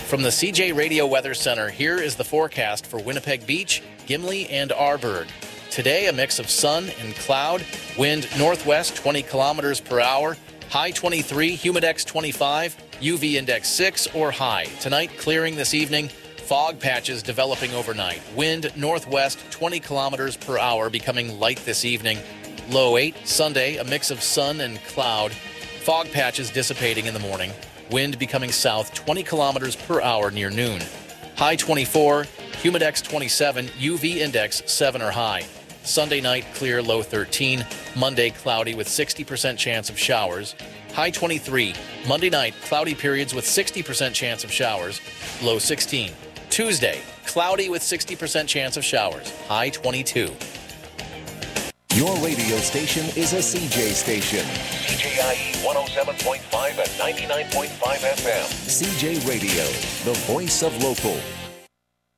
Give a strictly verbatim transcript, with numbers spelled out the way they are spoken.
From the C J Radio Weather Center, here is the forecast for Winnipeg Beach, Gimli, and Arborg. Today, a mix of sun and cloud, wind northwest twenty kilometers per hour, high twenty-three, humidex twenty-five, U V index six or high. Tonight, clearing this evening, fog patches developing overnight. Wind northwest twenty kilometers per hour, becoming light this evening. Low eight. Sunday, a mix of sun and cloud, fog patches dissipating in the morning. Wind becoming south twenty kilometers per hour near noon. High twenty-four, humidex twenty-seven, U V index seven or high. Sunday night, clear, low thirteen. Monday, cloudy with sixty percent chance of showers. High twenty-three. Monday night, cloudy periods with sixty percent chance of showers. Low sixteen. Tuesday, cloudy with sixty percent chance of showers. High twenty-two. Your radio station is a C J station. C J I E one oh seven point five and ninety-nine point five F M. C J Radio, the voice of local.